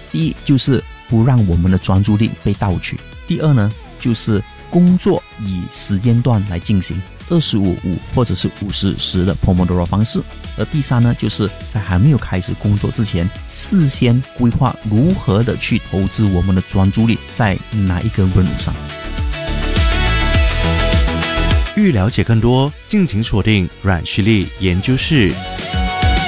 第一就是不让我们的专注力被盗取，第二呢就是工作以时间段来进行，25-5或者是50-10的 Pomodoro 方式。而第三呢，就是在还没有开始工作之前，事先规划如何的去投资我们的专注力在哪一个任务上。 欲了解更多，敬请锁定阮旭丽研究室。